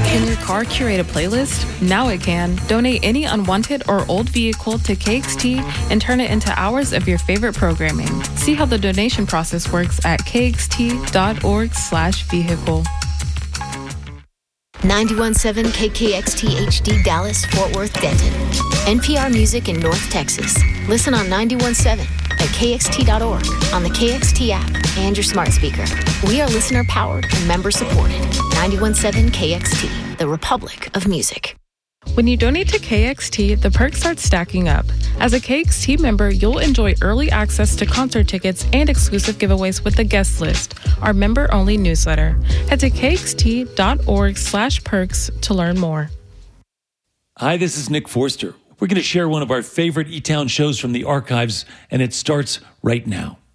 Can your car curate a playlist? Now it can. Donate any unwanted or old vehicle to KXT and turn it into hours of your favorite programming. See how the donation process works at kxt.org/vehicle. 91.7 KKXT HD Dallas, Fort Worth, Denton. NPR Music in North Texas. Listen on 91.7 at kxt.org, on the KXT app, and your smart speaker. We are listener-powered and member-supported. 91.7 KXT, the Republic of Music. When you donate to KXT, the perks start stacking up. As a KXT member, you'll enjoy early access to concert tickets and exclusive giveaways with the guest list, our member-only newsletter. Head to kxt.org/perks to learn more. Hi, this is Nick Forster. We're going to share one of our favorite E-Town shows from the archives, and it starts right now.